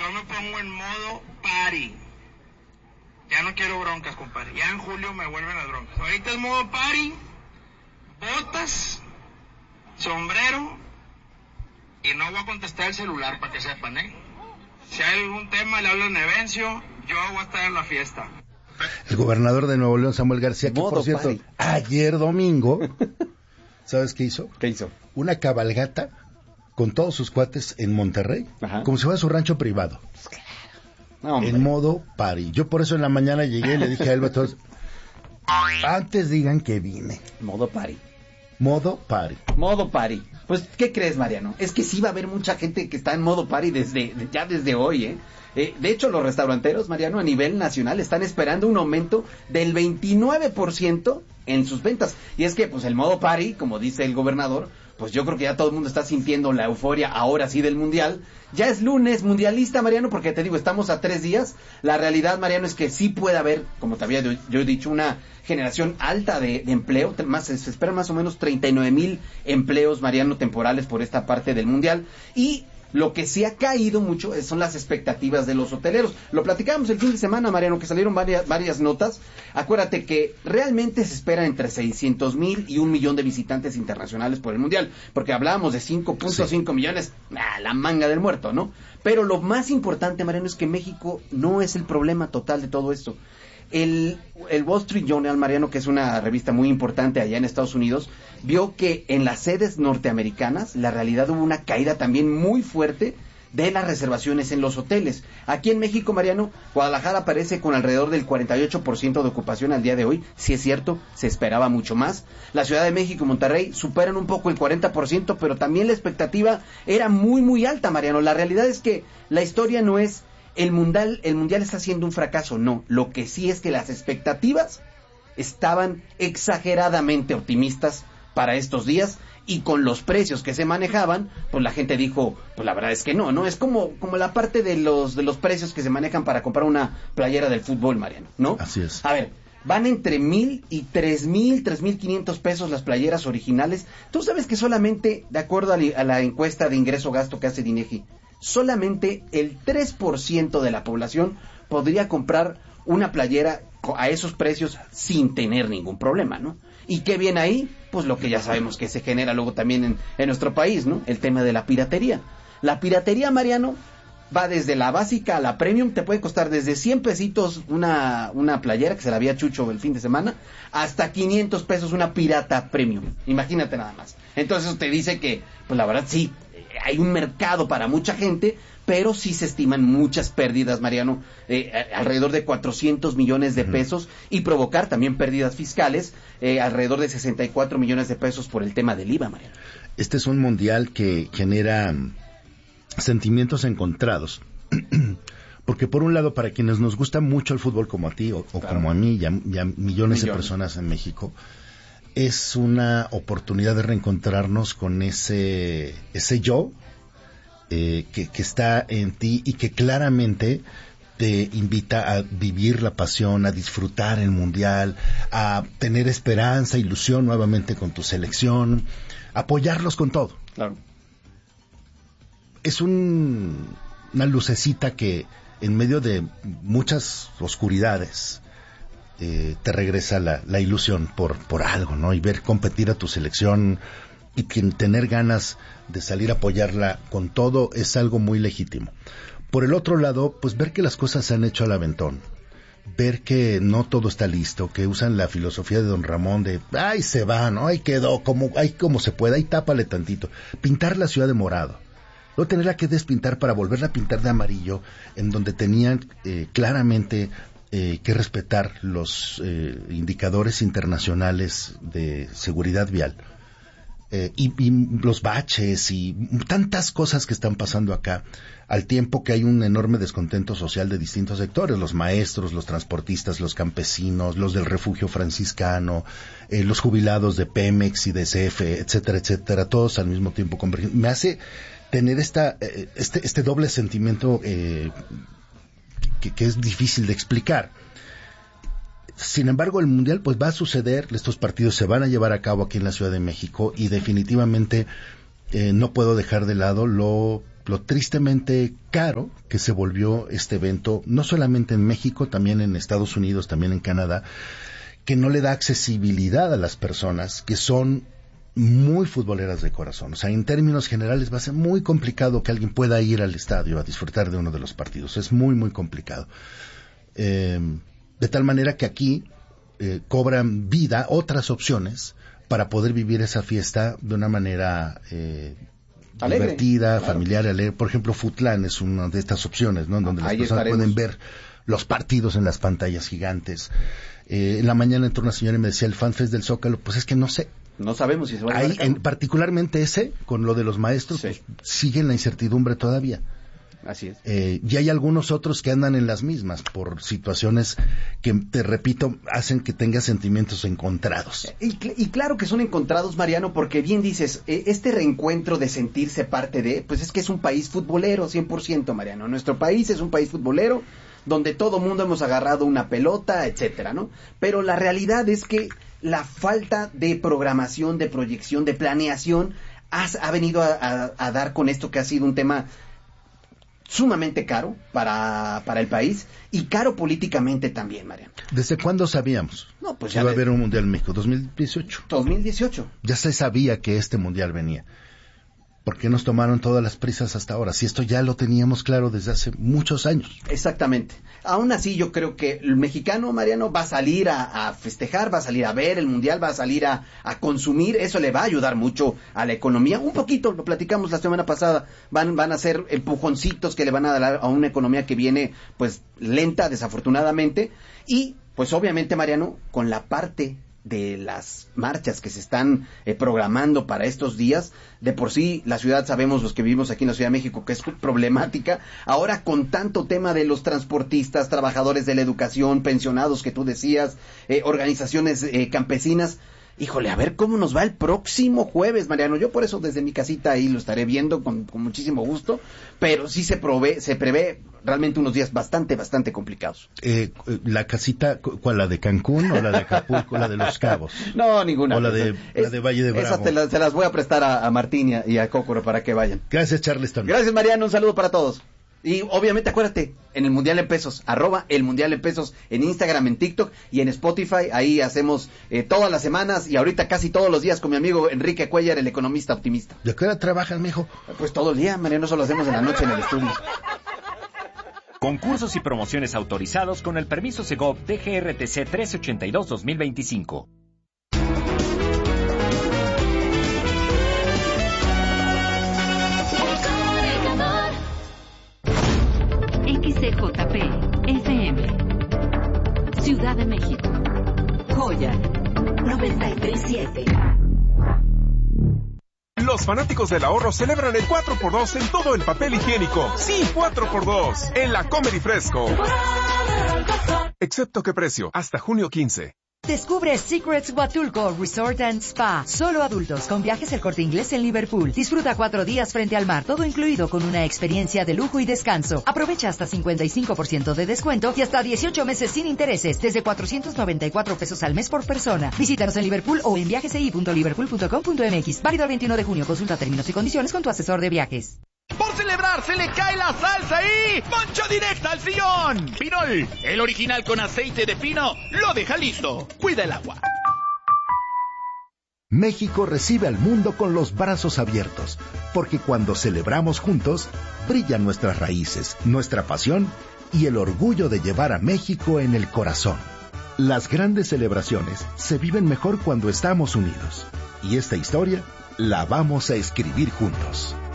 yo me pongo en modo party. Ya no quiero broncas, compadre. Ya en julio me vuelven las broncas. Ahorita es modo party, botas, sombrero, y no voy a contestar el celular para que sepan, ¿eh? Si hay algún tema, le hablo a Nevencio, yo voy a estar en la fiesta. El gobernador de Nuevo León, Samuel García, que por cierto, party. ayer domingo, ¿sabes qué hizo? ¿Qué hizo? Una cabalgata con todos sus cuates en Monterrey, Ajá. como si fuera su rancho privado. No, En modo party. Yo por eso en la mañana llegué y le dije a Elba, todos, antes digan que vine. Modo party. Modo party. Modo party. Pues, ¿qué crees, Mariano? Es que sí va a haber mucha gente que está en modo party ya desde hoy, ¿eh? De hecho, los restauranteros, Mariano, a nivel nacional están esperando un aumento del 29% en sus ventas. Y es que, pues, el modo party, como dice el gobernador, pues yo creo que ya todo el mundo está sintiendo la euforia ahora sí del Mundial. Ya es lunes mundialista, Mariano, porque te digo, estamos a 3 días. La realidad, Mariano, es que sí puede haber, como te había yo he dicho, una generación alta de empleo. Se esperan más o menos 39,000 empleos, Mariano, temporales por esta parte del Mundial. Y lo que sí ha caído mucho son las expectativas de los hoteleros. Lo platicábamos el fin de semana, Mariano, que salieron varias notas. Acuérdate que realmente se esperan entre 600,000 y 1,000,000 de visitantes internacionales por el Mundial. Porque hablábamos de 5.5 millones, la manga del muerto, ¿no? Pero lo más importante, Mariano, es que México no es el problema total de todo esto. El Wall Street Journal, Mariano, que es una revista muy importante allá en Estados Unidos, vio que en las sedes norteamericanas la realidad hubo una caída también muy fuerte de las reservaciones en los hoteles. Aquí en México, Mariano, Guadalajara aparece con alrededor del 48% de ocupación al día de hoy. Sí es cierto, se esperaba mucho más. La Ciudad de México y Monterrey superan un poco el 40%, pero también la expectativa era muy, muy alta, Mariano. La realidad es que la historia no es el mundial está siendo un fracaso, no. Lo que sí es que las expectativas estaban exageradamente optimistas para estos días, y con los precios que se manejaban, pues la gente dijo, pues la verdad es que no es como la parte de los precios que se manejan para comprar una playera del fútbol, Mariano, ¿no? Así es. A ver, van entre 1,000 y 3,500 pesos las playeras originales. Tú sabes que solamente, de acuerdo a la encuesta de ingreso-gasto que hace el INEGI, solamente el 3% de la población podría comprar una playera a esos precios sin tener ningún problema, ¿no? ¿Y qué viene ahí? Pues lo que ya sabemos que se genera luego también en nuestro país, ¿no? El tema de la piratería. La piratería, Mariano, va desde la básica a la premium. Te puede costar desde 100 pesitos una playera, que se la había Chucho el fin de semana, hasta 500 pesos una pirata premium. Imagínate nada más. Entonces eso te dice que, pues la verdad sí, hay un mercado para mucha gente, pero sí se estiman muchas pérdidas, Mariano, alrededor de 400 millones de pesos, y provocar también pérdidas fiscales, alrededor de 64 millones de pesos por el tema del IVA, Mariano. Este es un mundial que genera sentimientos encontrados, porque por un lado, para quienes nos gusta mucho el fútbol como a ti o claro, como a mí, ya millones de personas en México, es una oportunidad de reencontrarnos con ese yo que está en ti y que claramente te invita a vivir la pasión, a disfrutar el mundial, a tener esperanza, ilusión nuevamente con tu selección, apoyarlos con todo. Claro. Es una lucecita que en medio de muchas oscuridades te regresa la ilusión por algo, ¿no? Y ver competir a tu selección y tener ganas de salir a apoyarla con todo es algo muy legítimo. Por el otro lado, pues ver que las cosas se han hecho al aventón, ver que no todo está listo, que usan la filosofía de Don Ramón de ¡ay, se va, no! ¡Ay, quedó! Como se pueda, ¡ay, tápale tantito! Pintar la ciudad de morado, luego tenerla que despintar para volverla a pintar de amarillo, en donde tenían claramente que respetar los indicadores internacionales de seguridad vial. Y los baches y tantas cosas que están pasando acá, al tiempo que hay un enorme descontento social de distintos sectores, los maestros, los transportistas, los campesinos, los del refugio franciscano, los jubilados de Pemex y de CF, etcétera, etcétera, todos al mismo tiempo convergiendo. Me hace tener este doble sentimiento que es difícil de explicar. Sin embargo, el mundial pues va a suceder, estos partidos se van a llevar a cabo aquí en la Ciudad de México, y definitivamente no puedo dejar de lado lo lo tristemente caro que se volvió este evento, no solamente en México, también en Estados Unidos, también en Canadá, que no le da accesibilidad a las personas que son muy futboleras de corazón. O sea, en términos generales va a ser muy complicado que alguien pueda ir al estadio a disfrutar de uno de los partidos. Es muy, muy complicado. De tal manera que aquí cobran vida otras opciones para poder vivir esa fiesta de una manera alegre, divertida, claro, familiar, alegre. Por ejemplo, Futlán es una de estas opciones, ¿no? Donde las ahí personas estaremos. pueden ver los partidos en las pantallas gigantes. En la mañana entró una señora y me decía, el FanFest del Zócalo, pues es que no sé. No sabemos si se va a llevar a cabo. Particularmente ese, con lo de los maestros, Sí. pues, sigue en la incertidumbre todavía. Así es. Y hay algunos otros que andan en las mismas por situaciones que, te repito, hacen que tengas sentimientos encontrados. Y claro que son encontrados, Mariano, porque bien dices, este reencuentro de sentirse parte de, pues es que es un país futbolero, 100%, Mariano. Nuestro país es un país futbolero donde todo mundo hemos agarrado una pelota, etcétera, ¿no? Pero la realidad es que la falta de programación, de proyección, de planeación ha venido a dar con esto que ha sido un tema sumamente caro para el país y caro políticamente también, Mariano. ¿Desde cuándo sabíamos? No, pues que ya iba a haber un Mundial en México, 2018. 2018. Ya se sabía que este Mundial venía. ¿Por qué nos tomaron todas las prisas hasta ahora? Si esto ya lo teníamos claro desde hace muchos años. Exactamente. Aún así yo creo que el mexicano, Mariano, va a salir a festejar, va a salir a ver el Mundial, va a salir a consumir. Eso le va a ayudar mucho a la economía. Un poquito, lo platicamos la semana pasada, van a ser empujoncitos que le van a dar a una economía que viene pues lenta, desafortunadamente. Y pues obviamente, Mariano, con la parte de las marchas que se están programando para estos días. De por sí, la ciudad, sabemos los que vivimos aquí en la Ciudad de México, que es problemática. Ahora, con tanto tema de los transportistas, trabajadores de la educación, pensionados que tú decías, organizaciones campesinas, híjole, a ver cómo nos va el próximo jueves, Mariano. Yo por eso desde mi casita ahí lo estaré viendo con muchísimo gusto, pero sí se prevé realmente unos días bastante complicados. ¿La casita, cuál, la de Cancún o la de Acapulco, la de Los Cabos? No, ninguna. O la de Valle de Bravo. Esas se las voy a prestar a Martín y a Cócoro para que vayan. Gracias, Charleston. Gracias, Mariano, un saludo para todos. Y obviamente acuérdate, en el Mundial en Pesos, @el Mundial en Pesos, en Instagram, en TikTok y en Spotify. Ahí hacemos todas las semanas y ahorita casi todos los días con mi amigo Enrique Cuellar, el economista optimista. ¿De qué hora trabajas, mijo? Pues todo el día, Mariano, eso lo hacemos en la noche en el estudio. Concursos y promociones autorizados con el permiso Segov DGRTC 1382-2025. XCJP FM Ciudad de México. Joya 937. Los fanáticos del ahorro celebran el 4x2 en todo el papel higiénico. Sí, 4x2 en la Comer y Fresco. Excepto qué precio, hasta junio 15. Descubre Secrets Huatulco Resort and Spa. Solo adultos con viajes El Corte Inglés en Liverpool. Disfruta 4 días frente al mar, todo incluido con una experiencia de lujo y descanso. Aprovecha hasta 55% de descuento y hasta 18 meses sin intereses, desde 494 pesos al mes por persona. Visítanos en Liverpool o en viajesi.liverpool.com.mx. Válido el 21 de junio. Consulta términos y condiciones con tu asesor de viajes. Por celebrar, se le cae la salsa y ¡poncho directa al sillón! Pinol, el original con aceite de pino, lo deja listo. Cuida el agua. México recibe al mundo con los brazos abiertos, porque cuando celebramos juntos, brillan nuestras raíces, nuestra pasión y el orgullo de llevar a México en el corazón. Las grandes celebraciones se viven mejor cuando estamos unidos, y esta historia la vamos a escribir juntos.